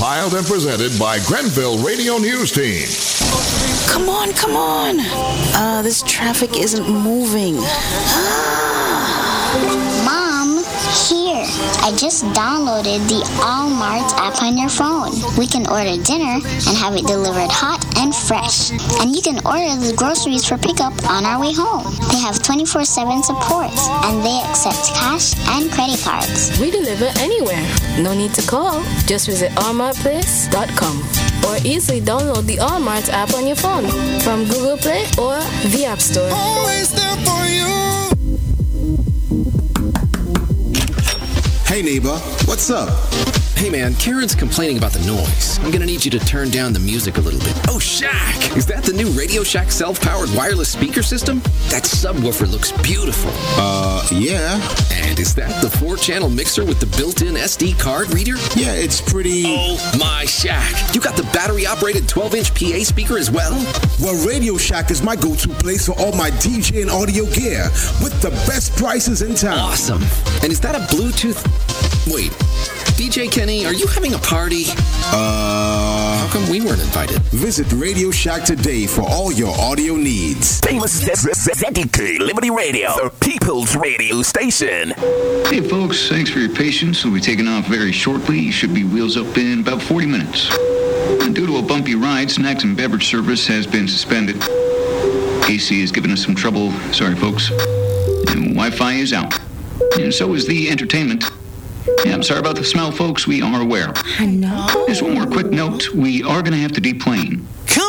Compiled and presented by Grenville Radio News Team. Come on, come on. This traffic isn't moving. Mom, here. I just downloaded the Allmart app on your phone. We can order dinner and have it delivered hot and fresh. And you can order the groceries for pickup on our way home. They have 24/7 support, and they accept cash and credit cards. We deliver anywhere. No need to call. Just visit allmartplace.com or easily download the Allmart app on your phone from Google Play or the App Store. Always there for you. Hey neighbor, what's up? Hey man, Karen's complaining about the noise. I'm gonna need you to turn down the music a little bit. Oh, Shack! Is that the new Radio Shack self-powered wireless speaker system? That subwoofer looks beautiful. Yeah. And is that the 4-channel mixer with the built-in SD card reader? Yeah, it's pretty... Oh my Shack! You got the battery-operated 12-inch PA speaker as well? Well, Radio Shack is my go-to place for all my DJ and audio gear with the best prices in town. Awesome. And is that a Bluetooth... Wait, DJ Kenny, are you having a party? How come we weren't invited? Visit Radio Shack today for all your audio needs. Famous ZDK Liberty Radio, the People's Radio Station. Hey folks, thanks for your patience. We'll be taking off very shortly. You should be wheels up in about 40 minutes. And due to a bumpy ride, snacks and beverage service has been suspended. AC has given us some trouble. Sorry folks. And Wi-Fi is out. And so is the entertainment. Yeah, I'm sorry about the smell, folks. We are aware. I know. Just one more quick note. We are going to have to deplane. Come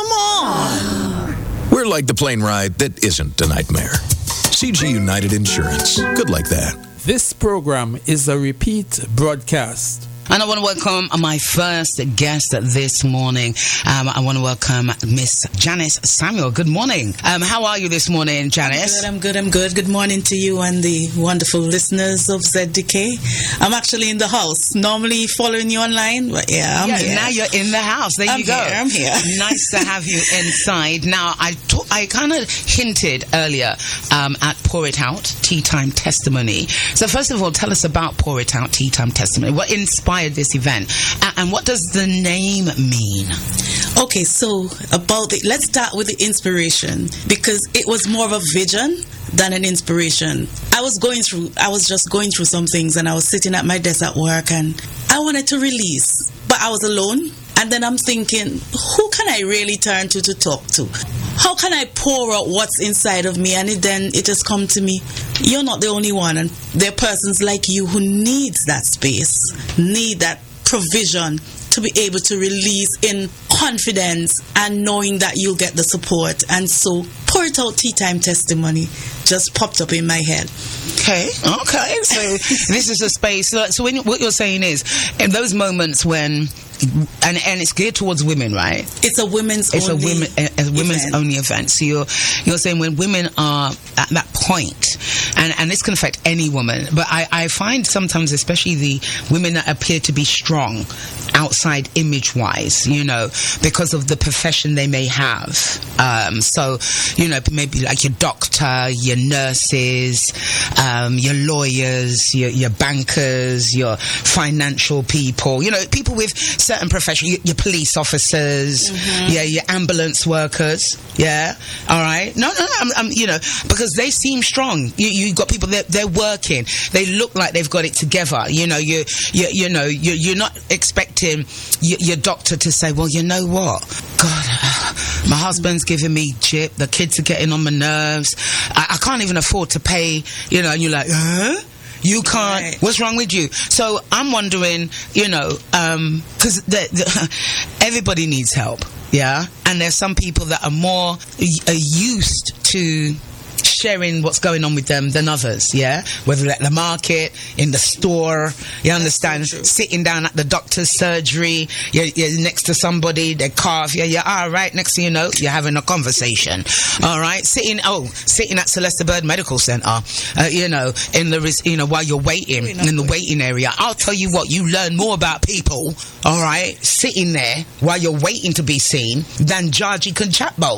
on! We're like the plane ride that isn't a nightmare. CG United Insurance. Good like that. This program is a repeat broadcast. And I want to welcome my first guest this morning. I want to welcome Miss Janice Samuel. Good morning. How are you this morning, Janice? I'm good. Good morning to you and the wonderful listeners of ZDK. I'm actually in the house, normally following you online, but yeah, I'm here. Now you're in the house. There you go. I'm here. Nice to have you inside. Now, I kind of hinted earlier at Pour It Out, Tea Time Testimony. So first of all, tell us about Pour It Out, Tea Time Testimony. What inspired this event, and what does the name mean? Okay, so let's start with the inspiration, because it was more of a vision than an inspiration. I was just going through some things, and I was sitting at my desk at work, and I wanted to release, but I was alone. And then I'm thinking, who can I really turn to talk to? How can I pour out what's inside of me? And then it just come to me, you're not the only one. And there are persons like you who needs that space, need that provision to be able to release in confidence and knowing that you'll get the support. And so Pour It Out Tea Time Testimony just popped up in my head. Okay. So this is a space. So what you're saying is, in those moments when, and it's geared towards women, right? It's a women's only event. So you're saying when women are at that point, and this can affect any woman, but I find sometimes, especially the women that appear to be strong outside image-wise, because of the profession they may have. So, maybe like your doctor, your nurses, your lawyers, your bankers, your financial people, people with certain professions, your police officers, your ambulance workers, all right? No, I'm because they seem strong. You got people that they're working, they look like they've got it together. You're not expecting your doctor to say, well, you know what, God, my husband's giving me chip, the kids are getting on my nerves, I can't even afford to pay, and you're like, huh? You can't. Right. What's wrong with you? So I'm wondering, because everybody needs help, and there's some people that are more used to sharing what's going on with them than others, whether at the market, in the store, you understand, sitting down at the doctor's surgery, you're next to somebody, they cough, you're all right, next thing you know, you're having a conversation, all right, sitting at Celeste Bird Medical Center, in the while you're waiting in the waiting area. I'll tell you what, you learn more about people, all right, sitting there while you're waiting to be seen than Georgie can chatbot.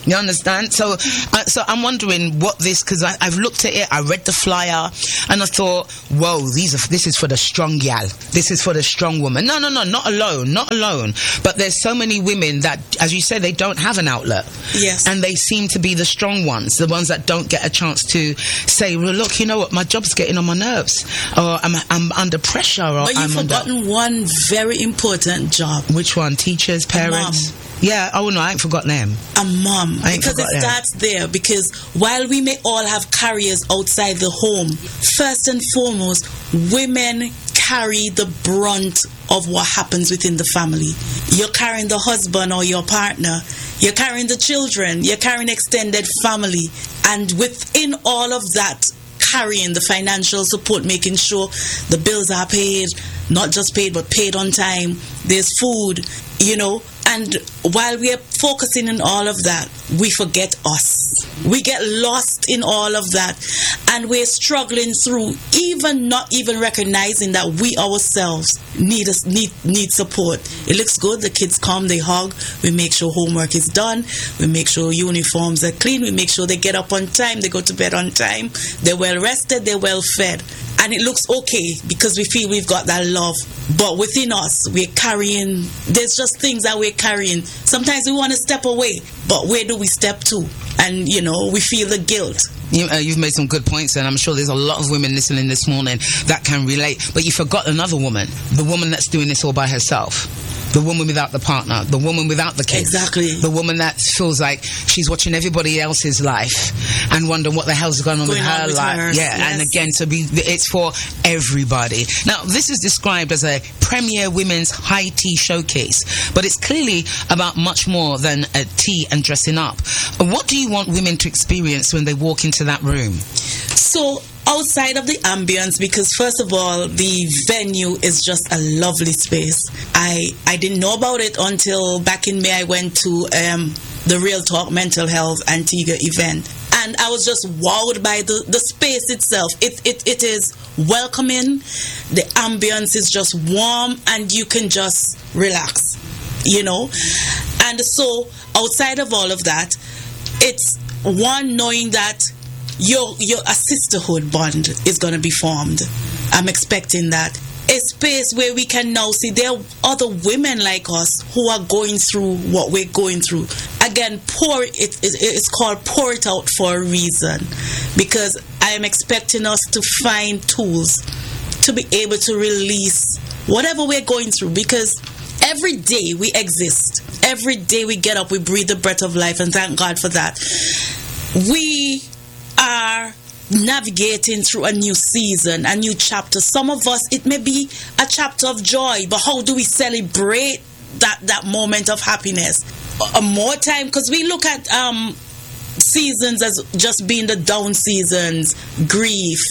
You understand? So I'm wondering what this, because I've looked at it, I read the flyer, and I thought, whoa, this is for the strong gal. This is for the strong woman. No, not alone. But there's so many women that, as you said, they don't have an outlet. Yes. And they seem to be the strong ones, the ones that don't get a chance to say, well, look, you know what, my job's getting on my nerves, or I'm under pressure, or but you've forgotten one very important job. Which one? Teachers, parents? Yeah, oh no, I ain't forgotten them. A mom. Because it starts there. Because while we may all have careers outside the home, first and foremost, women carry the brunt of what happens within the family. You're carrying the husband or your partner. You're carrying the children. You're carrying extended family. And within all of that, carrying the financial support, making sure the bills are paid, not just paid, but paid on time. There's food, you know. And while we are focusing on all of that, we forget us. We get lost in all of that. And we're struggling through, not even recognizing that we ourselves need support. It looks good. The kids come, they hug. We make sure homework is done. We make sure uniforms are clean. We make sure they get up on time. They go to bed on time. They're well rested. They're well fed. And it looks okay because we feel we've got that love. But within us, we're carrying, there's just things that we're carrying. Sometimes we want to step away, but where do we step to? And, you know, we feel the guilt. You've made some good points, and I'm sure there's a lot of women listening this morning that can relate. But you forgot another woman, the woman that's doing this all by herself. The woman without the partner, the woman without the kids. Exactly. The woman that feels like she's watching everybody else's life and wondering what the hell's going on with her life. Yeah, yes. And again, it's for everybody. Now, this is described as a premier women's high tea showcase, but it's clearly about much more than a tea and dressing up. What do you want women to experience when they walk into that room? So, outside of the ambience, because first of all, the venue is just a lovely space. I didn't know about it until back in May. I went to the Real Talk Mental Health Antigua event, and I was just wowed by the space itself. It is welcoming. The ambience is just warm, and you can just relax, you know. And so outside of all of that, it's one, knowing that a sisterhood bond is going to be formed. I'm expecting that. A space where we can now see there are other women like us who are going through what we're going through. Again, it's called Pour It Out for a reason, because I am expecting us to find tools to be able to release whatever we're going through, because every day we exist. Every day we get up, we breathe the breath of life, and thank God for that. We are navigating through a new season, a new chapter. Some of us, it may be a chapter of joy, but how do we celebrate that moment of happiness? More time, because we look at seasons as just being the down seasons, grief,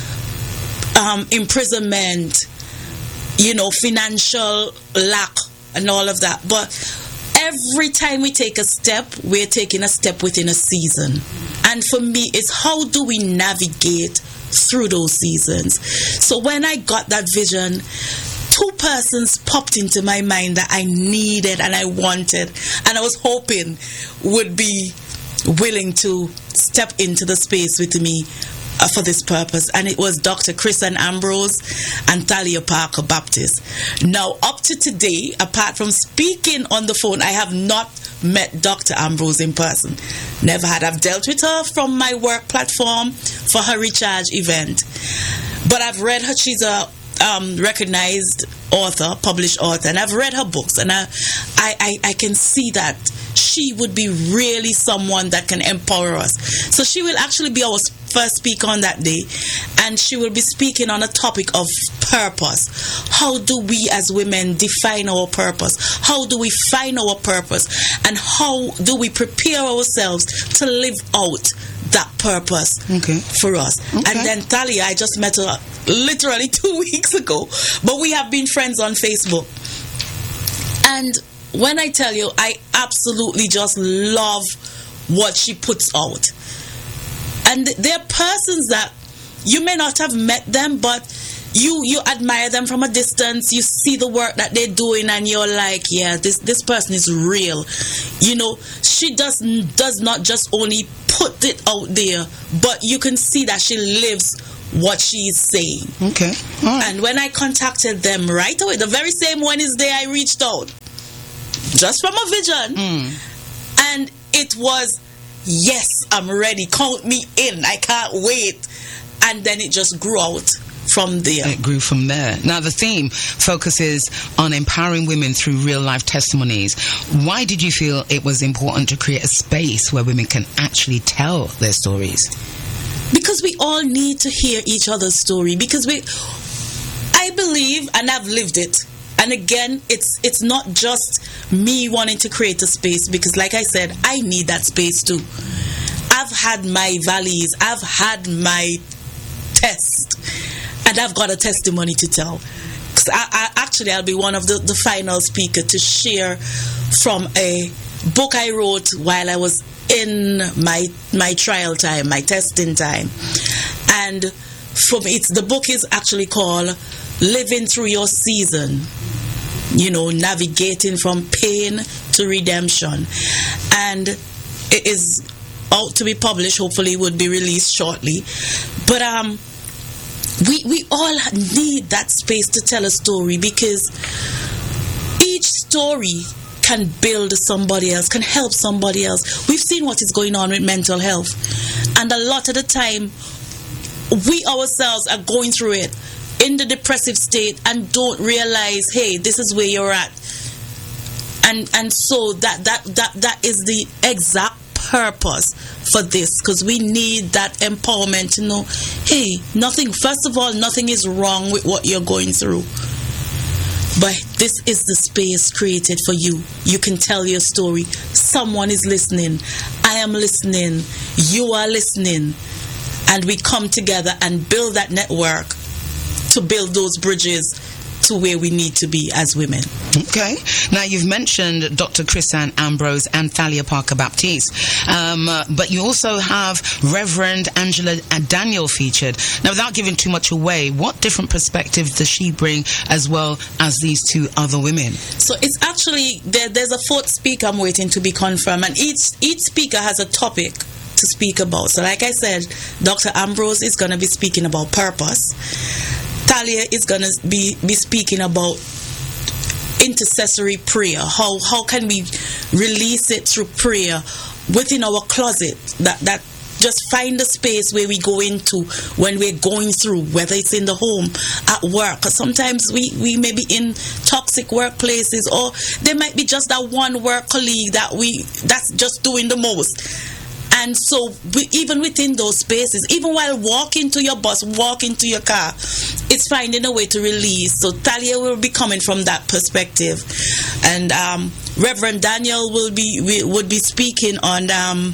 imprisonment, you know, financial lack and all of that. But every time we take a step, we're taking a step within a season. And for me, it's how do we navigate through those seasons? So when I got that vision, two persons popped into my mind that I needed and I wanted, and I was hoping would be willing to step into the space with me for this purpose. And it was Dr. Chris-Ann Ambrose and Thalia Parker Baptist. Now, up to today, apart from speaking on the phone, I have not met Dr. Ambrose in person. Never had. I've dealt with her from my work platform for her Recharge event. But I've read her. She's a recognized author, published author, and I've read her books, and I can see that she would be really someone that can empower us. So she will actually be our first speaker on that day, and she will be speaking on a topic of purpose. How do we as women define our purpose? How do we find our purpose? And how do we prepare ourselves to live out that purpose for us? And then Thalia, I just met her literally 2 weeks ago, but we have been friends on Facebook. And when I tell you, I absolutely just love what she puts out. And there are persons that you may not have met them, but you admire them from a distance. You see the work that they're doing, and you're like, yeah, this person is real. You know, she does not just only put it out there, but you can see that she lives what she's saying. Okay. All right. And when I contacted them right away, the very same Wednesday, I reached out just from a vision, and it was, yes, I'm ready. Count me in. I can't wait. And then it just grew out from there. It grew from there. Now, the theme focuses on empowering women through real-life testimonies. Why did you feel it was important to create a space where women can actually tell their stories? Because we all need to hear each other's story. Because I believe, and I've lived it, and again, it's not just me wanting to create a space, because like I said, I need that space too. I've had my valleys, I've had my test, and I've got a testimony to tell. Because I'll be one of the final speaker to share from a book I wrote while I was in my trial time, my testing time. And the book is actually called Living Through Your Season. You know, navigating from pain to redemption. And it is out to be published. Hopefully it would be released shortly. But we all need that space to tell a story, because each story can build somebody else, can help somebody else. We've seen what is going on with mental health, and a lot of the time we ourselves are going through it in the depressive state and don't realize, hey, this is where you're at. And so that is the exact purpose for this, because we need that empowerment to know, hey, first of all, nothing is wrong with what you're going through, but this is the space created for you. You can tell your story. Someone is listening. I am listening. You are listening. And we come together and build that network to build those bridges to where we need to be as women. Okay. Now, you've mentioned Dr. Chrisanne Ambrose and Thalia Parker Baptiste, but you also have Reverend Angela Daniel featured. Now, without giving too much away, what different perspectives does she bring, as well as these two other women? So it's actually, there's a fourth speaker I'm waiting to be confirmed, and each speaker has a topic to speak about. So like I said, Dr. Ambrose is going to be speaking about purpose. Thalia is going to be speaking about intercessory prayer. How can we release it through prayer within our closet? That just find a space where we go into when we're going through, whether it's in the home, at work. Because sometimes we may be in toxic workplaces, or there might be just that one work colleague that's just doing the most. And so even within those spaces, even while walking to your bus, walking to your car, it's finding a way to release. So Thalia will be coming from that perspective. And Reverend Daniel would be speaking on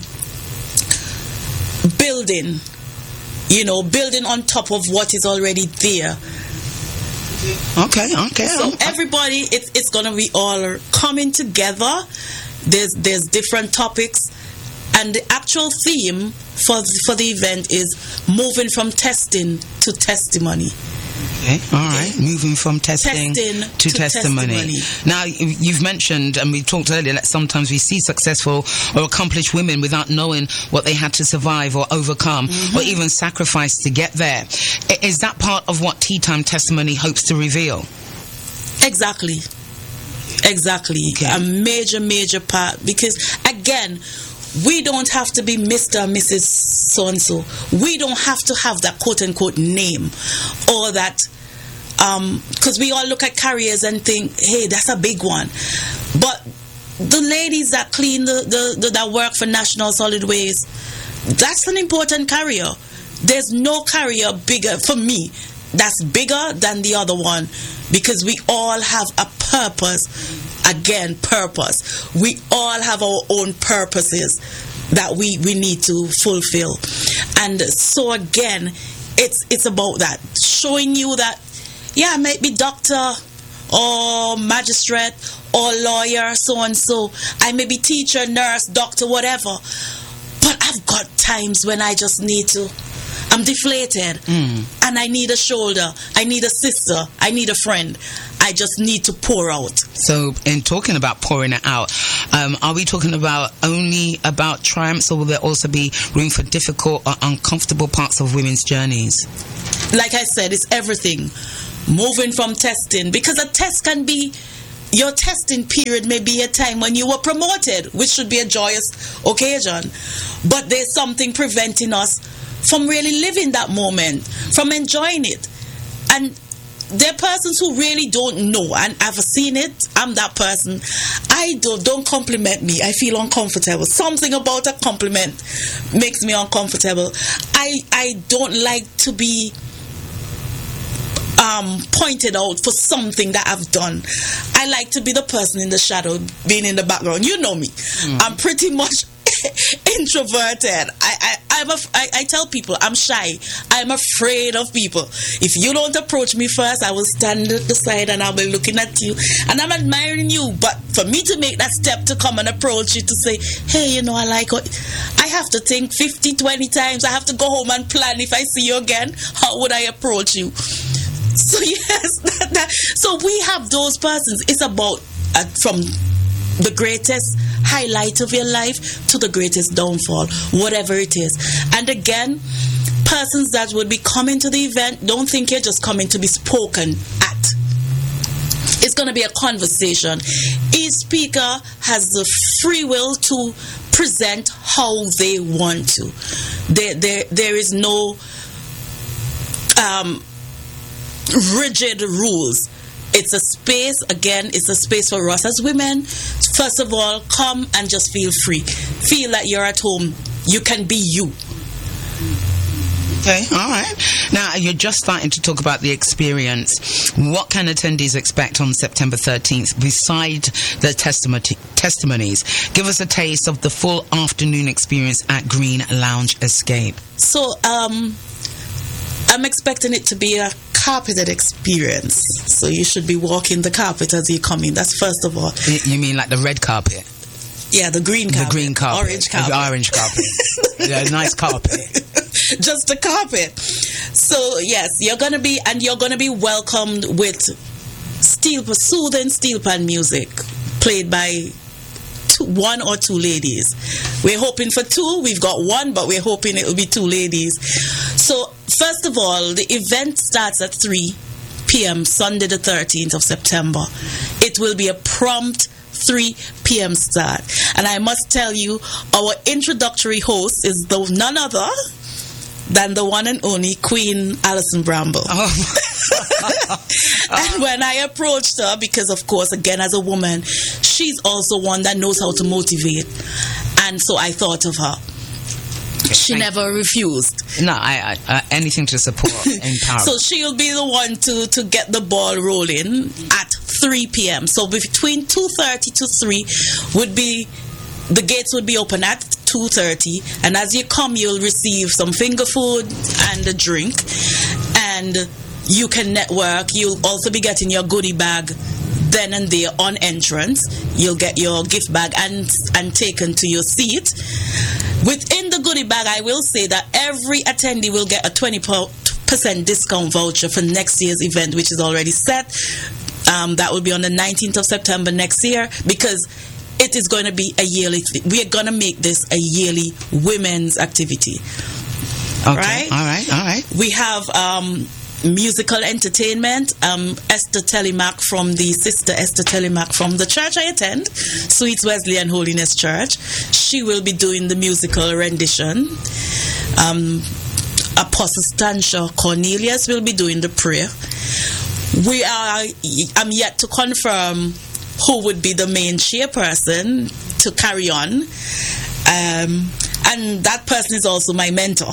building, building on top of what is already there. Okay. So everybody, it's going to be all coming together. There's different topics. And the actual theme for the event is moving from testing to testimony. Okay, all right. Moving from testing to testimony. Now, you've mentioned, and we talked earlier, that sometimes we see successful or accomplished women without knowing what they had to survive or overcome, or even sacrifice to get there. Is that part of what Tea Time Testimony hopes to reveal? Exactly. Okay. A major part. Because, again, we don't have to be Mr. and Mrs. So-and-so. We don't have to have that quote-unquote name, or that, because we all look at careers and think, hey, that's a big one. But the ladies that clean that work for National Solid Waste, that's an important career. There's no career bigger, for me, that's bigger than the other one, because we all have a purpose. Again, purpose. We all have our own purposes that we need to fulfill. And so again, it's about that, showing you that, yeah, I might be doctor or magistrate or lawyer, so and so. I may be teacher, nurse, doctor, whatever. But I've got times when I just need to I'm deflated. And I need a shoulder. I need a sister. I need a friend. I just need to pour out. So, in talking about pouring it out, are we talking about only about triumphs, or will there also be room for difficult or uncomfortable parts of women's journeys? Like I said, it's everything. Moving from testing, because a test can be, your testing period may be a time when you were promoted, which should be a joyous occasion. But there's something preventing us from really living that moment, from enjoying it. And there are persons who really don't know, and I've seen it. I'm that person. Don't compliment me. I feel uncomfortable. Something about a compliment makes me uncomfortable. I don't like to be pointed out for something that I've done. I like to be the person in the shadow, being in the background. You know me. I'm pretty much introverted. I tell people I'm shy. I'm afraid of people. If you don't approach me first, I will stand at the side and I'll be looking at you and I'm admiring you. But for me to make that step to come and approach you to say, hey, you know, I like what, I have to think 50, 20 times. I have to go home and plan. If I see you again, how would I approach you? So yes, so we have those persons. It's about from the greatest highlight of your life to the greatest downfall, whatever it is. And again, persons that would be coming to the event, don't think you're just coming to be spoken at. It's going to be a conversation. Each speaker has the free will to present how they want to. There is no rigid rules. It's a space, again, it's a space for us as women. First of all, come and just feel free. Feel that you're at home. You can be you. Okay, all right. Now, you're just starting to talk about the experience. What can attendees expect on September 13th beside the testimonies? Give us a taste of the full afternoon experience at Green Lounge Escape. So, I'm expecting it to be a carpeted experience. So you should be walking the carpet as you come in. That's first of all. You mean like the red carpet? Yeah, the green carpet. The green carpet. Orange carpet. The orange carpet. Yeah, nice carpet. Just a carpet. So yes, you're gonna be welcomed with soothing steel pan music played by one or two ladies. We're hoping for two. We've got one, but we're hoping it will be two ladies. So first of all, the event starts at 3 p.m. Sunday the 13th of September. It will be a prompt 3 p.m. start. And I must tell you, our introductory host is none other than the one and only Queen Alison Bramble. And when I approached her, because of course, again, as a woman, she's also one that knows how to motivate. And so I thought of her. She never refused. No, I anything to support empower. So she'll be the one to get the ball rolling at 3 p.m. So between 2:30 to 3 would be, the gates would be open at 2:30, and as you come, you'll receive some finger food and a drink, and you can network. You'll also be getting your goodie bag then and there on entrance. You'll get your gift bag and taken to your seat. Within the goodie bag, I will say that every attendee will get a 20% discount voucher for next year's event, which is already set. That will be on the 19th of September next year, because it is going to be a yearly we are going to make this a yearly women's activity. Okay. Right? All right. We have musical entertainment. Esther Telemack from the Sister Esther Telemack from the church I attend, Sweet Wesleyan Holiness Church. She will be doing the musical rendition. Apostle Stansha Cornelius will be doing the prayer. I'm yet to confirm who would be the main chairperson to carry on. And that person is also my mentor.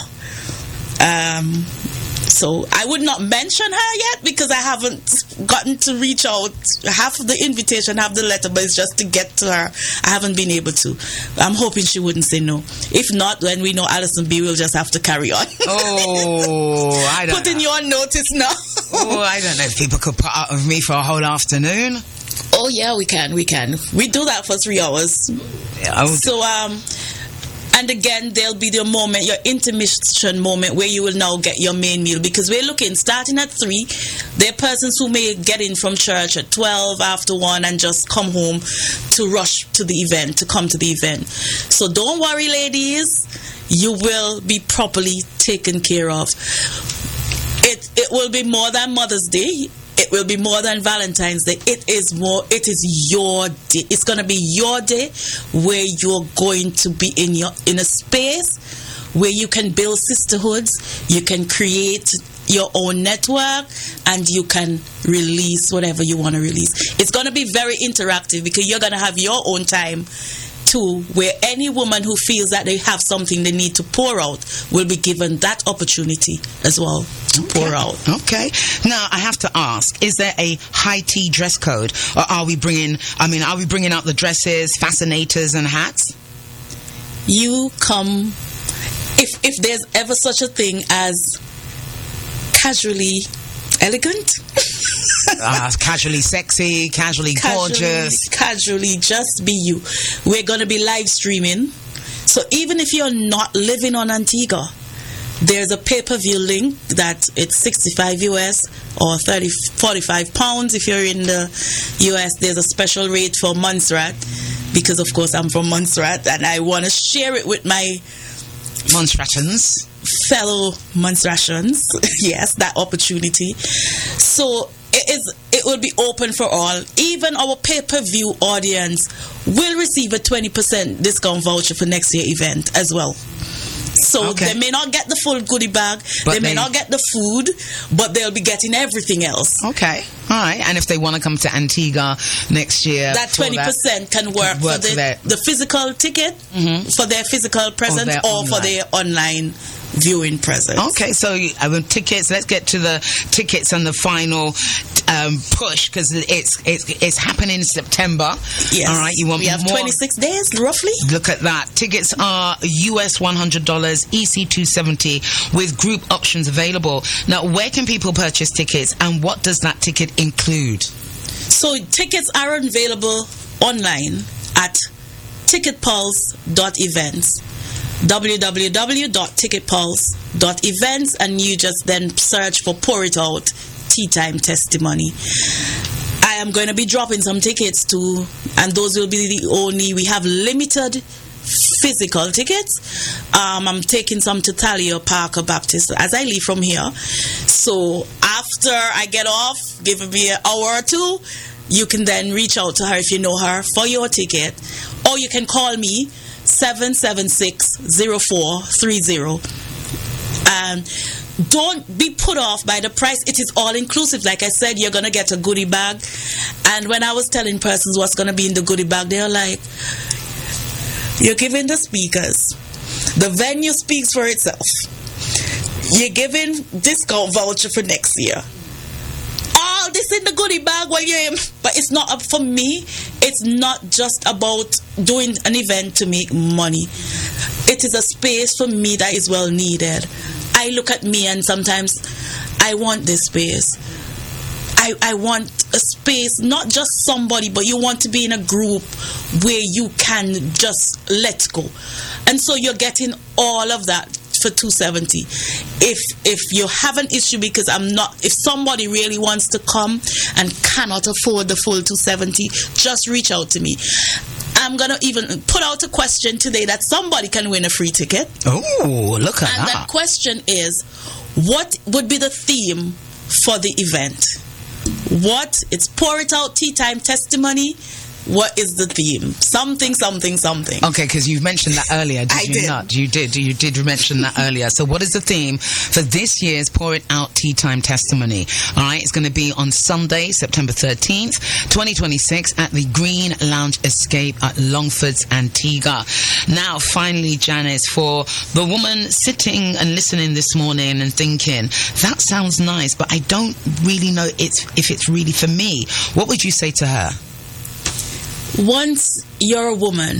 So I would not mention her yet because I haven't gotten to reach out. Half of the invitation, half the letter, but it's just to get to her. I haven't been able to. I'm hoping she wouldn't say no. If not, then we know Alison B will just have to carry on. Oh, I don't Putting you on notice now. Oh, I don't know if people could put up with me for a whole afternoon. Oh yeah, we can. We do that for 3 hours. Yeah, so And again, there'll be the moment, your intermission moment, where you will now get your main meal, because we're looking, starting at 3, there are persons who may get in from church at 12, after 1, and just come home to rush to the event, to come to the event. So don't worry, ladies, you will be properly taken care of. It will be more than Mother's Day. It will be more than Valentine's Day. It is your day. It's going to be your day where you're going to be in a space where you can build sisterhoods, you can create your own network, and you can release whatever you want to release. It's going to be very interactive, because you're going to have your own time too, where any woman who feels that they have something they need to pour out will be given that opportunity as well to pour out. Okay. Now I have to ask: is there a high tea dress code, or are we bringing out the dresses, fascinators, and hats? You come, if there's ever such a thing as casually elegant. Casually sexy, casually gorgeous. Casually just be you. We're going to be live streaming. So even if you're not living on Antigua, there's a pay-per-view link that it's $65 US or 45 pounds if you're in the US. There's a special rate for Montserrat, because of course I'm from Montserrat and I want to share it with my Montserratans, fellow Montserratans. Yes, that opportunity. So it will be open for all. Even our pay-per-view audience will receive a 20% discount voucher for next year event as well. So they may not get the full goodie bag, they may not get the food, but they'll be getting everything else. Okay, all right. And if they want to come to Antigua next year, that 20% can work for the physical ticket, for their physical presence, or for their online viewing presence. Okay, so tickets. Let's get to the tickets and the final push, because it's happening in September. Yes. All right. We have 26 days roughly. Look at that. Tickets are US $100, EC $270, with group options available. Now, where can people purchase tickets, and what does that ticket include? So tickets are available online at ticketpulse.events. www.ticketpulse.events, and you just then search for Pour It Out Tea Time Testimony. I am going to be dropping some tickets too, and those will be we have limited physical tickets. I'm taking some to Thalia Parker Baptist as I leave from here. So after I get off, give me an hour or two, you can then reach out to her if you know her for your ticket, or you can call me 776-0430. Don't be put off by the price. It is all inclusive. Like I said, you're going to get a goodie bag. And when I was telling persons what's going to be in the goodie bag, they're like, you're giving the speakers. The venue speaks for itself. You're giving discount voucher for next year. All this in the goodie bag, but it's not up for me. It's not just about doing an event to make money. It is a space for me that is well needed. I look at me and sometimes I want this space. I want a space, not just somebody, but you want to be in a group where you can just let go. And so you're getting all of that for $270. If you have an issue, because if somebody really wants to come and cannot afford the full $270, just reach out to me. I'm going to even put out a question today that somebody can win a free ticket. Oh, look at that. And that question is, what would be the theme for the event? It's Pour It Out Tea Time Testimony. What is the theme? Something. Okay, because you mentioned that earlier, did you not? You did mention that earlier. So what is the theme for this year's Pour It Out Tea Time Testimony? All right, it's going to be on Sunday, September 13th, 2026 at the Green Lounge Escape at Longford's, Antigua. Now, finally, Janice, for the woman sitting and listening this morning and thinking, that sounds nice, but I don't really know if it's really for me, what would you say to her? Once you're a woman,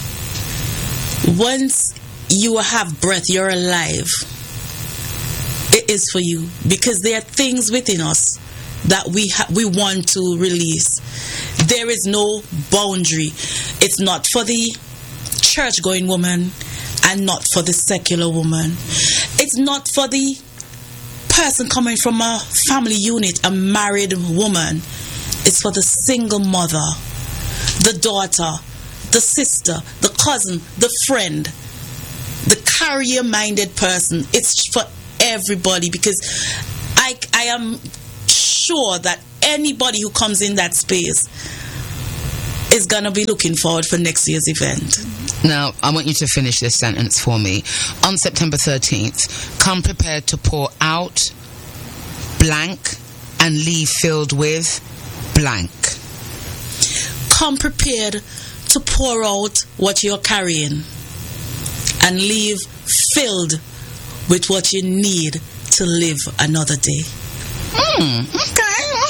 once you have breath, you're alive, it is for you, because there are things within us that we want to release. There is no boundary. It's not for the church-going woman, and not for the secular woman. It's not for the person coming from a family unit, a married woman. It's for the single mother, the daughter, the sister, the cousin, the friend, the career-minded person. It's for everybody, because I am sure that anybody who comes in that space is going to be looking forward for next year's event. Now, I want you to finish this sentence for me. On September 13th, come prepared to pour out blank and leave filled with blank. Come prepared to pour out what you're carrying and leave filled with what you need to live another day. Okay,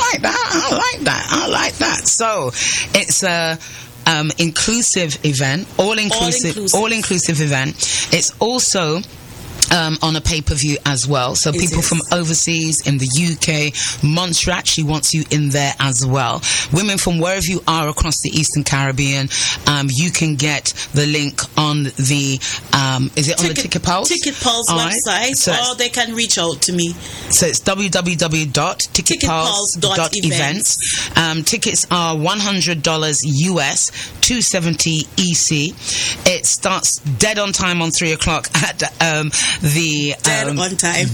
I like that. So it's a inclusive event, all inclusive event. It's also on a pay-per-view as well. So people from overseas, in the UK, Montserrat, she wants you in there as well. Women from wherever you are across the Eastern Caribbean, you can get the link on the, is it on the Ticket Pulse? Ticket Pulse website, so or they can reach out to me. So it's www.ticketpulse.events. Tickets are $100 US, $270 EC. It starts dead on time on 3 o'clock at Dead on time.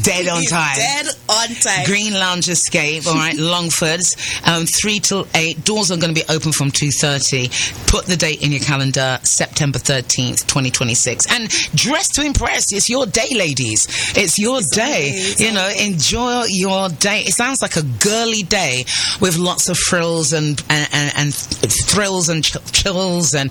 Green Lounge Escape, all right, Longford's, 3 till 8. Doors are going to be open from 2:30. Put the date in your calendar, September 13th, 2026. And dress to impress. It's your day, ladies. It's your day. Amazing. You know, enjoy your day. It sounds like a girly day with lots of frills and thrills and chills and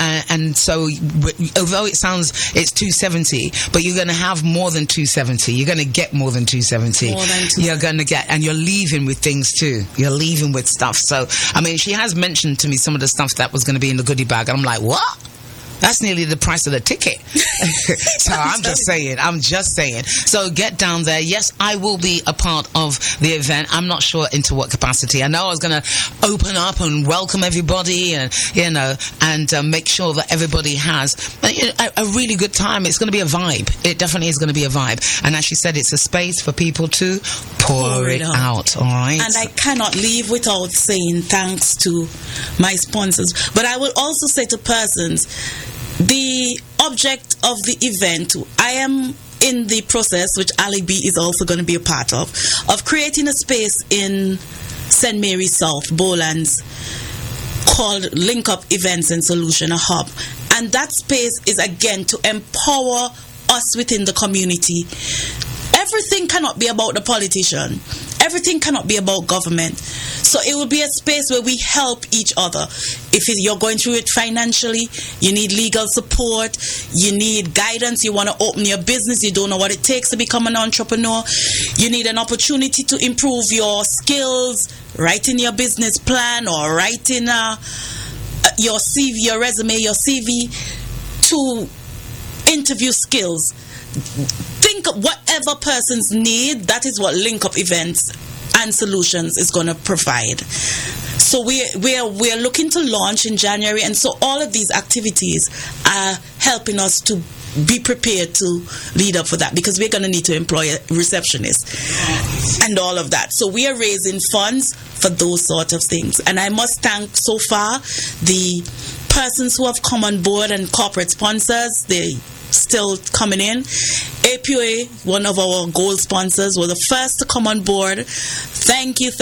so although it sounds it's 270, but you're going to have more than 270. You're going to get more than 270. You're going to get, and you're leaving with things too. You're leaving with stuff. So, I mean, she has mentioned to me some of the stuff that was going to be in the goodie bag, and I'm like, what? That's nearly the price of the ticket. So I'm just saying. So get down there. Yes, I will be a part of the event. I'm not sure into what capacity. I know I was going to open up and welcome everybody and, you know, and make sure that everybody has a really good time. It's going to be a vibe. It definitely is going to be a vibe. And as she said, it's a space for people to pour it out. All right. And I cannot leave without saying thanks to my sponsors. But I will also say to persons, the object of the event, I am in the process, which Ali B is also going to be a part of creating a space in St. Mary South, Bowlands, called Link Up Events and Solution, a hub. And that space is, again, to empower us within the community. Everything cannot be about the politician. Everything cannot be about government. So it will be a space where we help each other. If you're going through it financially, you need legal support, you need guidance, you want to open your business, you don't know what it takes to become an entrepreneur, you need an opportunity to improve your skills, writing your business plan or writing your CV, your resume, your CV, to interview skills. Think of whatever persons need, that is what Link Up Events and Solutions is going to provide. So we're looking to launch in January, and so all of these activities are helping us to be prepared to lead up for that, because we're going to need to employ a receptionist and all of that. So we are raising funds for those sort of things. And I must thank so far the persons who have come on board and corporate sponsors. They still coming in. APA, one of our gold sponsors, was the first to come on board. Thank you.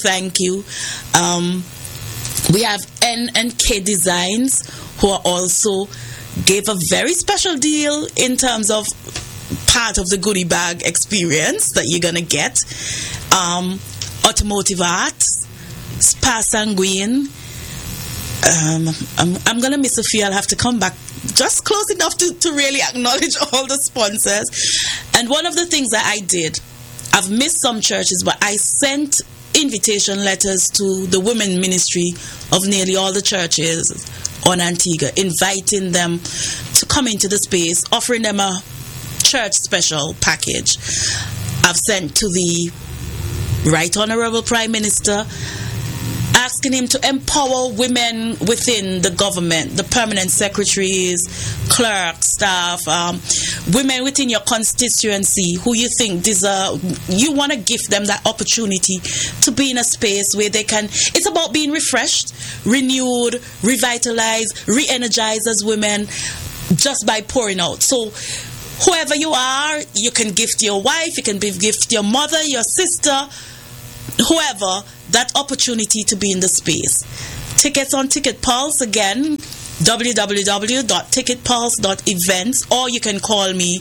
We have N&K Designs, who are also gave a very special deal in terms of part of the goodie bag experience that you're gonna get. Automotive Arts, Spa Sanguine. I'm gonna miss a few. I'll have to come back just close enough to really acknowledge all the sponsors. And one of the things that I did, I've missed some churches, but I sent invitation letters to the women ministry of nearly all the churches on Antigua, inviting them to come into the space, offering them a church special package. I've sent to the Right Honorable Prime Minister, asking him to empower women within the government, the permanent secretaries, clerks, staff, women within your constituency who you think deserve, you want to give them that opportunity to be in a space where they can, it's about being refreshed, renewed, revitalized, re-energized as women just by pouring out. So whoever you are, you can gift your wife, you can gift your mother, your sister, whoever, that opportunity to be in the space. Tickets on Ticket Pulse, again, www.ticketpulse.events, or you can call me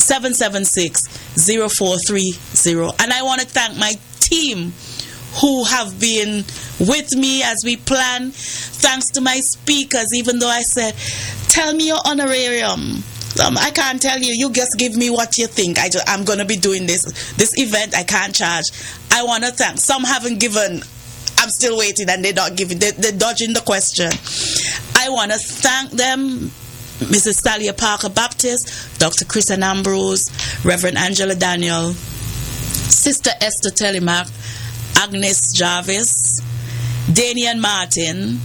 776-0430. And I want to thank my team who have been with me as we plan. Thanks to my speakers, even though I said, tell me your honorarium. I can't tell you. You just give me what you think. I'm going to be doing this event. I can't charge. I want to thank. Some haven't given. I'm still waiting, and they're not giving. They're dodging the question. I want to thank them. Mrs. Talia Parker Baptist, Dr. Christian Ambrose, Reverend Angela Daniel, Sister Esther Telemac, Agnes Jarvis, Daniel Martin,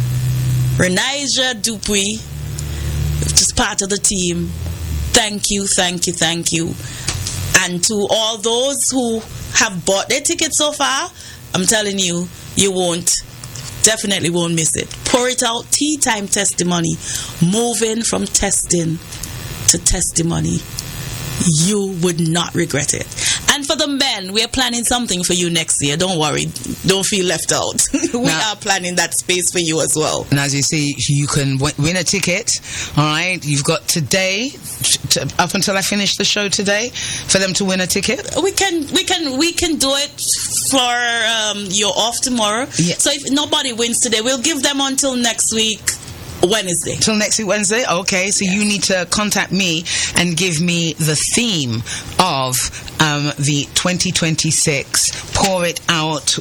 Renaija Dupuy, just part of the team. Thank you, thank you, thank you. And to all those who have bought their tickets so far, I'm telling you, you definitely won't miss it. Pour It Out, Tea Time Testimony, moving from testing to testimony. You would not regret it. And for the men, we're planning something for you next year. Don't worry. Don't feel left out. We are planning that space for you as well. And as you see, you can win a ticket. All right. You've got today, up until I finish the show today, for them to win a ticket. We can do it for you're off tomorrow. Yeah. So if nobody wins today, we'll give them until next week. Wednesday. Till next week, Wednesday? Okay, so you need to contact me and give me the theme of the 2026 Pour It Out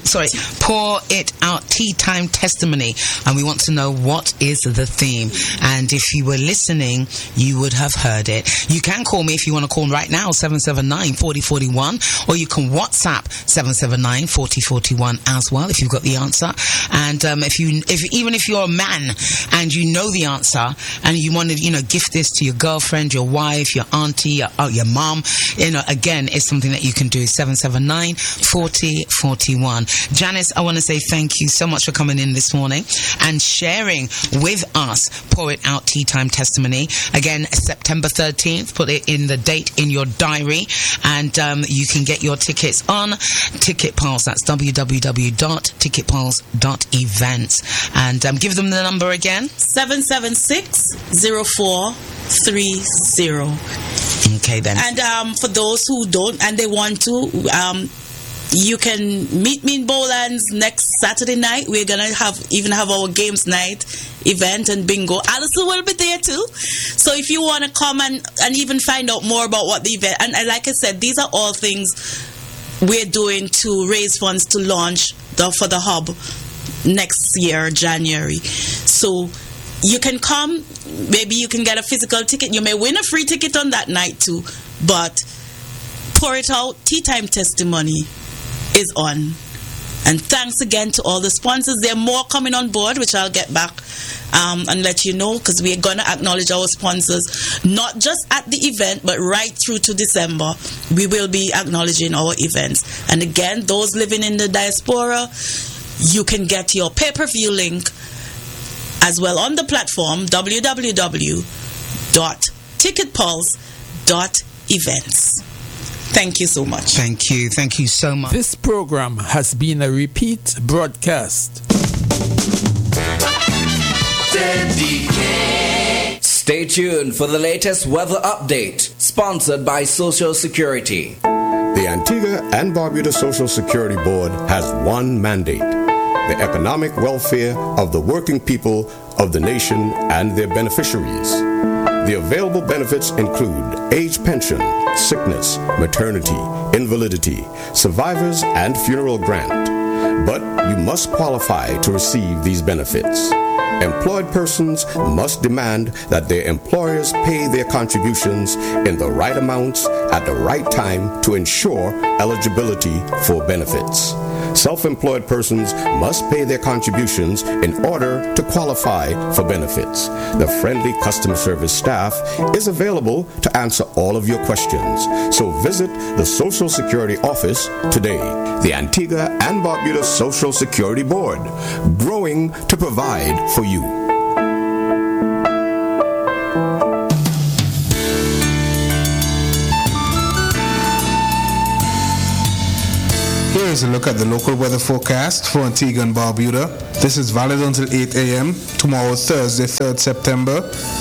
Tea Time Testimony. And we want to know what is the theme. And if you were listening, you would have heard it. You can call me if you want to call right now, 779-4041, or you can WhatsApp 779-4041 as well, if you've got the answer. And even if you're a man and you know the answer and you want to gift this to your girlfriend, your wife, your auntie, your mom, again, it's something that you can do. 779-4041. Janice, I want to say thank you so much for coming in this morning and sharing with us Pour It Out Tea Time Testimony. Again, September 13th, put it in the date in your diary, and you can get your tickets on Ticket Pulse. That's www.ticketpulse.events. And give them the number again. 776-0430. Okay then. And for those who don't and they want to, you can meet me in Bowlands next Saturday night. We're gonna have our games night event and bingo. Alison will be there too. So if you want to come and even find out more about what the event, and like I said, these are all things we're doing to raise funds to launch for the hub next year, January. So you can come. Maybe you can get a physical ticket. You may win a free ticket on that night too. But Pour It Out Tea Time Testimony is on. And thanks again to all the sponsors. There are more coming on board, which I'll get back and let you know, because we're going to acknowledge our sponsors, not just at the event, but right through to December. We will be acknowledging our events. And again, those living in the diaspora, you can get your pay-per-view link as well on the platform www.ticketpulse.events. Thank you so much. Thank you so much. This program has been a repeat broadcast. Stay tuned for the latest weather update, sponsored by Social Security. The Antigua and Barbuda Social Security Board has one mandate: the economic welfare of the working people of the nation and their beneficiaries. The available benefits include age pension, sickness, maternity, invalidity, survivors, and funeral grant. But you must qualify to receive these benefits. Employed persons must demand that their employers pay their contributions in the right amounts at the right time to ensure eligibility for benefits. Self-employed persons must pay their contributions in order to qualify for benefits. The friendly customer service staff is available to answer all of your questions. So visit the Social Security office today. The Antigua and Barbuda Social Security Board, growing to provide for you. Here is a look at the local weather forecast for Antigua and Barbuda. This is valid until 8 a.m. tomorrow, Thursday, 3rd September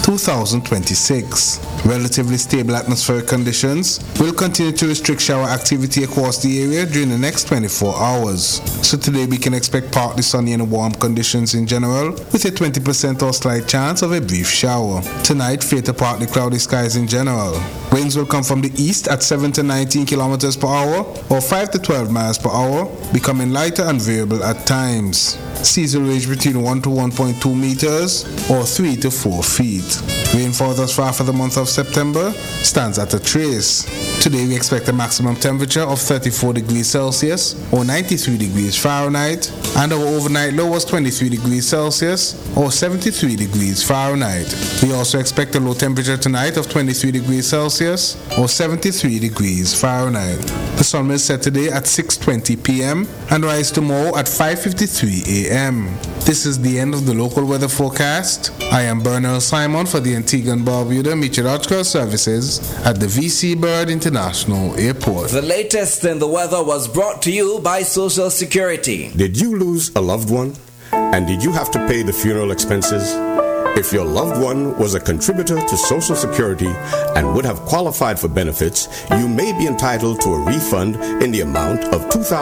2026. Relatively stable atmospheric conditions will continue to restrict shower activity across the area during the next 24 hours. So today we can expect partly sunny and warm conditions in general, with a 20% or slight chance of a brief shower. Tonight, fair to partly cloudy skies in general. Winds will come from the east at 7 to 19 kilometers per hour or 5 to 12 miles per hour, becoming lighter and variable at times. Seas will range between 1 to 1.2 meters or 3 to 4 feet. Rainfall thus far for the month of September stands at a trace. Today we expect a maximum temperature of 34 degrees Celsius or 93 degrees Fahrenheit, and our overnight low was 23 degrees Celsius or 73 degrees Fahrenheit. We also expect a low temperature tonight of 23 degrees Celsius or 73 degrees Fahrenheit. The sun will set today at 6:20 p.m. and rise tomorrow at 5:53 a.m. This is the end of the local weather forecast. I am Bernard Simon for the Antigua and Barbuda Meteorological Services at the V.C. Bird International Airport. The latest in the weather was brought to you by Social Security. Did you lose a loved one? And did you have to pay the funeral expenses? If your loved one was a contributor to Social Security and would have qualified for benefits, you may be entitled to a refund in the amount of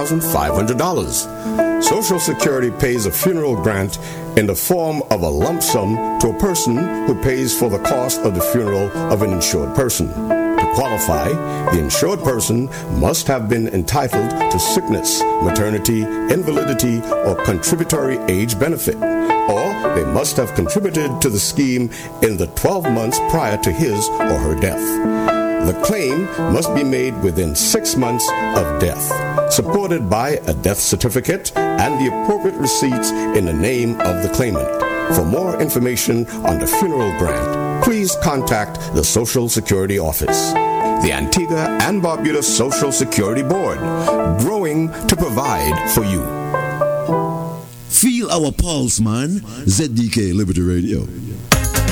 $2,500. Social Security pays a funeral grant in the form of a lump sum to a person who pays for the cost of the funeral of an insured person. To qualify, the insured person must have been entitled to sickness, maternity, invalidity, or contributory age benefit, or they must have contributed to the scheme in the 12 months prior to his or her death. The claim must be made within 6 months of death, supported by a death certificate and the appropriate receipts in the name of the claimant. For more information on the funeral grant, please contact the Social Security Office. The Antigua and Barbuda Social Security Board, growing to provide for you. Feel our pulse, man. ZDK Liberty Radio.